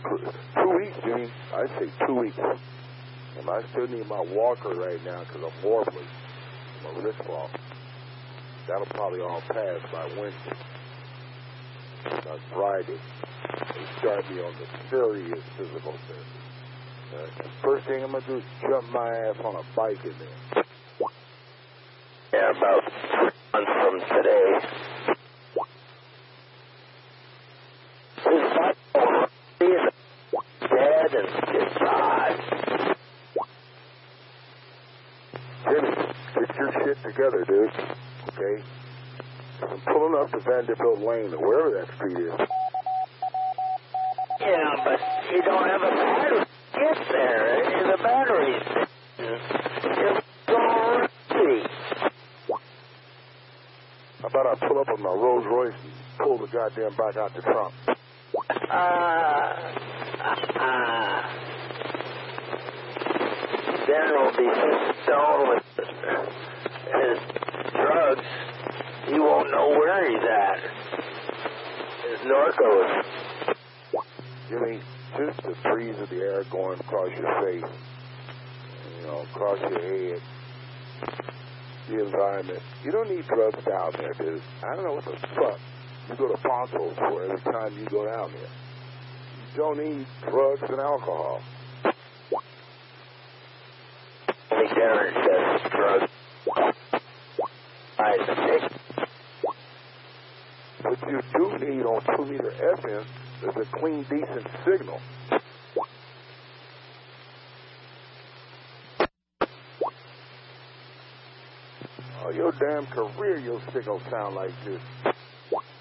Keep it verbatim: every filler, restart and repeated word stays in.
Two weeks, Jimmy. I say two weeks. And I still need my walker right now because I'm warbling. My wrist off. That'll probably all pass by Wednesday. By Friday. They start me on the serious physical therapy. Uh, first thing I'm going to do is jump my ass on a bike in there. Yeah, about two months from today. His bike is dead and it's hot. Jimmy, get your shit together, dude. Okay? I'm pulling up to Vanderbilt Lane or wherever that street is. Yeah, but you don't have a battery. Get there. The battery's it's gone. How about I pull up on my Rolls Royce and pull the goddamn bike out the trunk? Uh, uh, Ben will be so stoned with his drugs, he won't know where he's at. His narcos. Jimmy, just the breeze of the air going across your face, you know, across your head, the environment. You don't need drugs down there, dude. I don't know what the fuck you go to Ponto's for every time you go down there. You don't need drugs and alcohol. Only Darren says drugs. I think. What you do need on two meter F M is a clean, decent signal. Oh, your damn career, your signal sound like this.